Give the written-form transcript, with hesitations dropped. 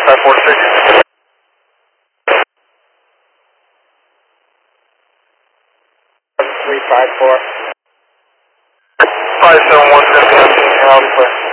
546. 354. 571 is going to be on the clear.